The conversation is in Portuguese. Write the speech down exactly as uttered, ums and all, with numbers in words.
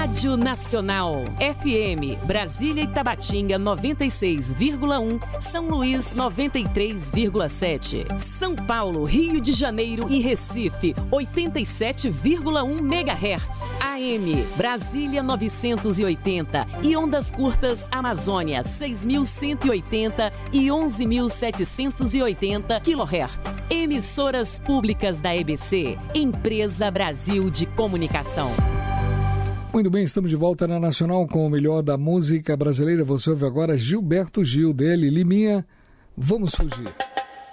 Rádio Nacional. F M, Brasília e Tabatinga noventa e seis vírgula um, São Luís noventa e três vírgula sete. São Paulo, Rio de Janeiro e Recife oitenta e sete vírgula um megahertz. A M, Brasília novecentos e oitenta e ondas curtas Amazônia seis mil cento e oitenta e onze mil setecentos e oitenta quilohertz. Emissoras públicas da E B C, Empresa Brasil de Comunicação. Muito bem, estamos de volta na Nacional com o melhor da música brasileira. Você ouve agora Gilberto Gil, dele, Liminha, Vamos Fugir.